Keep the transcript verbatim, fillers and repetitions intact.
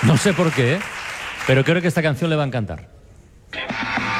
No sé por qué, pero creo que esta canción le va a encantar.